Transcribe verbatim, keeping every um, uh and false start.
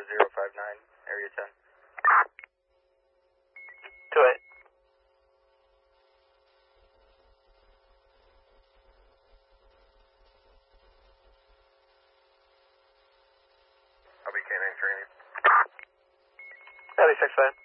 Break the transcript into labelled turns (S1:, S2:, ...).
S1: zero five nine, area ten.
S2: To it.
S1: I'll be canine training.
S2: seventy-six five.